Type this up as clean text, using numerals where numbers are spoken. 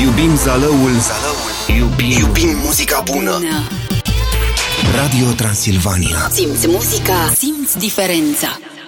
Iubim Zalăul, iubim muzica bună. Radio Transilvania. Simți muzica, simți diferența.